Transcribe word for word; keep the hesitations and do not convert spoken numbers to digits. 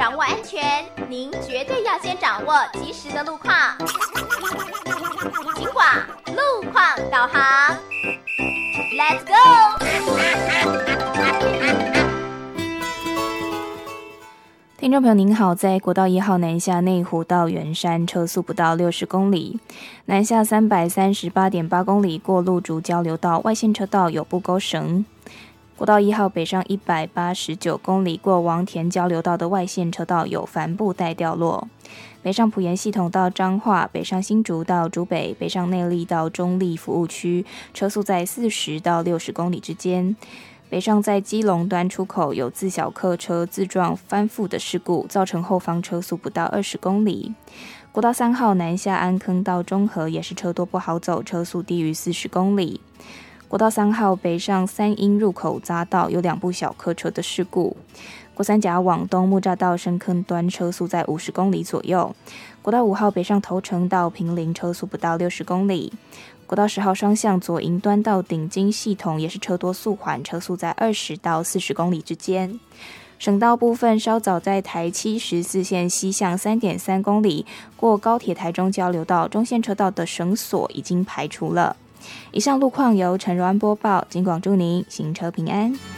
掌握安全，您绝对要先掌握及时的路况。警广路况导航 ，Let's go！ 听众朋友您好，在国道一号南下内湖到圆山车速不到六十公里，南下三百三十八点八公里过路竹交流道外线车道有布钩绳。国道一号北上一百八十九公里过王田交流道的外线车道有帆布带掉落。北上埔盐系统到彰化，北上新竹到竹北，北上内壢到中壢服务区，车速在四十到六十公里之间。北上在基隆端出口有自小客车自撞翻覆的事故，造成后方车速不到二十公里。国道三号南下安坑到中和也是车多不好走，车速低于四十公里。国道三号北上三鹰入口匝道有两部小客车的事故。国三甲往东木栅到深坑端车速在五十公里左右。国道五号北上头城到坪林车速不到六十公里。国道十号双向左营端到顶金系统也是车多速缓，车速在二十到四十公里之间。省道部分稍早在台七十四线西向 三点三公里过高铁台中交流道中线车道的绳索已经排除了。以上路况由陈柔安播报，警广祝您行车平安。